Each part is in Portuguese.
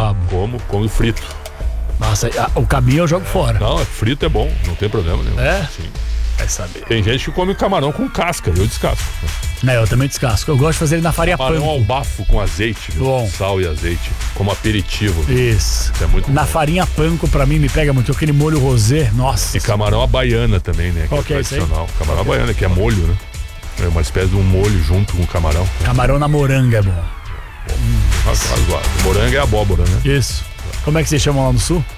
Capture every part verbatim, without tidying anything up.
quiabo. Como, como frito. Nossa, a, o caminho eu jogo fora. Não, frito é bom, não tem problema nenhum. É? Sim. Vai saber. Tem gente que come camarão com casca, eu descasco. É, eu também descasco. Eu gosto de fazer ele na farinha Camarão panko. ao bafo com azeite, viu? Bom. Sal e azeite, como aperitivo. Isso. Isso é muito Na bom. farinha panko, pra mim, me pega muito. Aquele molho rosé, nossa. E camarão à baiana também, né? Que Qual é que é esse aí? tradicional. Camarão à baiana, que é molho, né? É uma espécie de um molho junto com o camarão. Camarão na moranga é bom. Hum, razoável. Moranga é abóbora, né? Isso. Como é que vocês chamam lá no sul?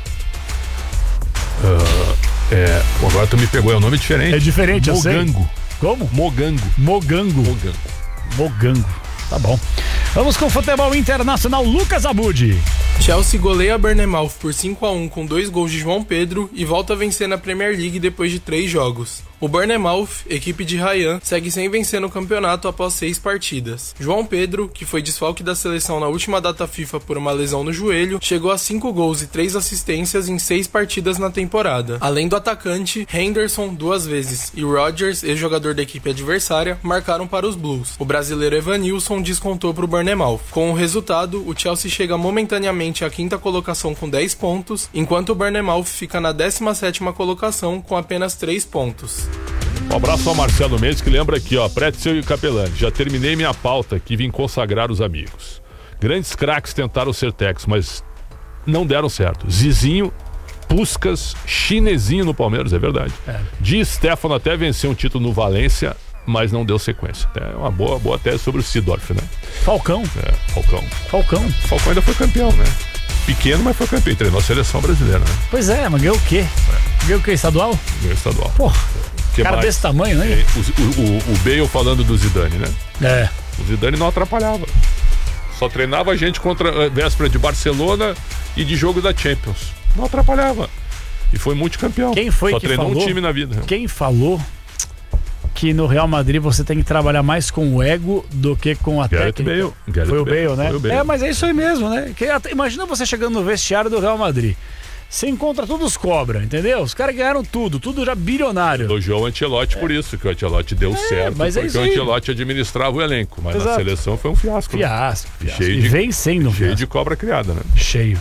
Uh, é, pô, agora tu me pegou, é um nome diferente. É diferente, eu sei. Mogango. Como? Mogango. Mogango. Mogango. Mogango. Tá bom. Vamos com o futebol internacional. Lucas Abud. Chelsea goleia Bournemouth por cinco a um com dois gols de João Pedro e volta a vencer na Premier League depois de três jogos. O Bournemouth, equipe de Ryan, segue sem vencer no campeonato após seis partidas. João Pedro, que foi desfalque da seleção na última data FIFA por uma lesão no joelho, chegou a cinco gols e três assistências em seis partidas na temporada. Além do atacante, Henderson duas vezes e Rodgers, ex-jogador da equipe adversária, marcaram para os Blues. O brasileiro Evanilson descontou para o Bournemouth. Com o resultado, o Chelsea chega momentaneamente à quinta colocação com dez pontos, enquanto o Bournemouth fica na décima sétima colocação com apenas três pontos. Um abraço ao Marcelo Mendes, que lembra aqui, ó, Pretzel e Capelani. Já terminei minha pauta aqui, vim consagrar os amigos. Grandes craques tentaram ser técnicos, mas não deram certo. Zizinho, Puskás, Chinesinho no Palmeiras, é verdade. É. Di Stefano até venceu um título no Valência, mas não deu sequência. É uma boa, boa tese sobre o Seedorf, né? Falcão. É, Falcão. Falcão. Falcão ainda foi campeão, né? Pequeno, mas foi campeão. Treinou a seleção brasileira, né? Pois é, mas ganhou o quê? É. Ganhou o quê? Estadual? Ganhou estadual. Porra. Que cara mais? Desse tamanho, né? O, o, o Bale falando do Zidane, né? É. O Zidane não atrapalhava. Só treinava a gente contra a véspera de Barcelona e de jogo da Champions. Não atrapalhava. E foi multicampeão. Quem foi Só que treinou falou? um time na vida. Quem falou que no Real Madrid você tem que trabalhar mais com o ego do que com a Gareth técnica? Bale. Gareth Foi o Bale, Bale, né? foi o Bale. É, mas é isso aí mesmo, né? Que, imagina você chegando no vestiário do Real Madrid. Você encontra todos os cobra, entendeu? Os caras ganharam tudo, tudo já bilionário. Elogiou o Ancelotti é. por isso, que o Ancelotti deu é, certo, mas porque é o Ancelotti administrava o elenco, mas Exato. na seleção foi um fiasco. Fiasco, né? fiasco. Cheio E de, vem sendo um cheio fiasco. de cobra criada, né? Cheio.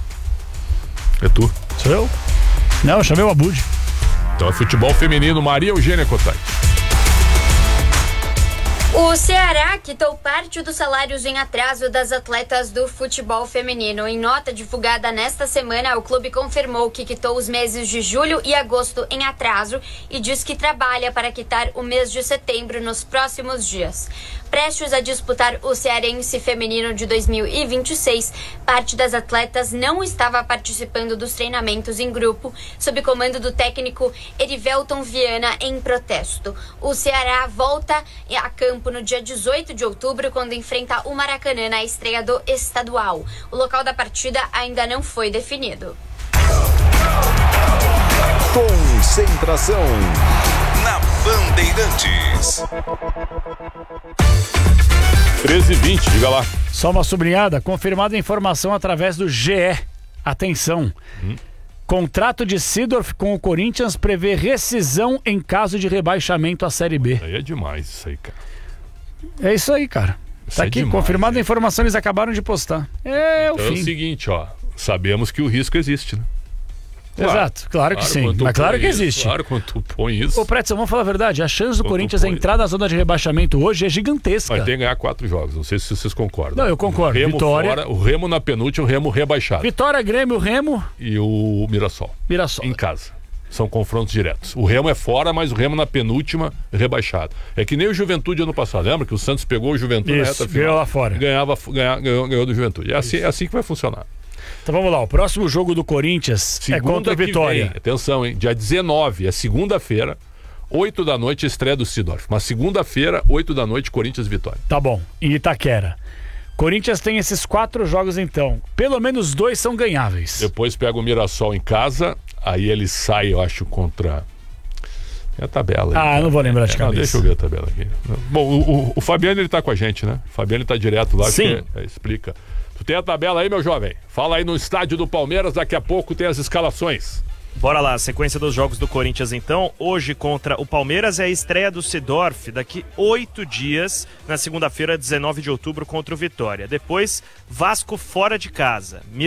É tu? Sou eu? Não, eu chamei o Abud. Então é futebol feminino, Maria Eugênia Cottai. O Ceará quitou parte dos salários em atraso das atletas do futebol feminino. Em nota divulgada nesta semana, o clube confirmou que quitou os meses de julho e agosto em atraso e diz que trabalha para quitar o mês de setembro nos próximos dias. Prestes a disputar o Cearense Feminino de dois mil e vinte e seis, parte das atletas não estava participando dos treinamentos em grupo, sob comando do técnico Erivelton Viana, em protesto. O Ceará volta a campo no dia dezoito de outubro, quando enfrenta o Maracanã na estreia do estadual. O local da partida ainda não foi definido. Concentração na Bandeirantes. treze e vinte, diga lá. Só uma sublinhada, confirmada a informação através do G E. Atenção. Hum. Contrato de Seedorf com o Corinthians prevê rescisão em caso de rebaixamento à Série B. Aí é demais isso aí, cara. É isso aí, cara. Isso tá é aqui, demais, confirmada hein? a informação, eles acabaram de postar. É, então o fim. É o seguinte, ó. Sabemos que o risco existe, né? Claro, Exato, claro que claro sim. Mas claro que isso, existe. Claro, quando tu põe isso. Ô, Pretzel, vamos falar a verdade. A chance do quando Corinthians entrar na zona de rebaixamento hoje é gigantesca. Mas tem que ganhar quatro jogos. Não sei se vocês concordam. Não, eu concordo. O Remo Vitória. fora, o Remo na penúltima, o Remo rebaixado. Vitória, Grêmio, Remo. E o Mirassol. Mirassol. Em casa. São confrontos diretos. O Remo é fora, mas o Remo na penúltima, rebaixado. É que nem o Juventude ano passado. Lembra que o Santos pegou o Juventude Isso, na reta final? ganhou lá fora. Ganhava, ganhava, ganhou, ganhou do Juventude. É assim, é assim que vai funcionar. Então vamos lá, o próximo jogo do Corinthians segunda é contra o Vitória. Vem, atenção, hein? Dia dezenove, é segunda-feira, oito da noite, estreia do Seedorf. Mas segunda-feira, oito da noite, Corinthians e Vitória. Tá bom, em Itaquera. Corinthians tem esses quatro jogos então. Pelo menos dois são ganháveis. Depois pega o Mirassol em casa, aí ele sai, eu acho, contra... Tem a tabela. Ah, aí, não vou lembrar de é, cabeça. Não, deixa eu ver a tabela aqui. Bom, o, o, o Fabiano, ele tá com a gente, né? O Fabiano tá direto lá. Sim. Que, é, explica. Tu tem a tabela aí, meu jovem? Fala aí no estádio do Palmeiras, daqui a pouco tem as escalações. Bora lá, sequência dos jogos do Corinthians então. Hoje contra o Palmeiras é a estreia do Seedorf, daqui oito dias, na segunda-feira, dezenove de outubro, contra o Vitória. Depois, Vasco fora de casa.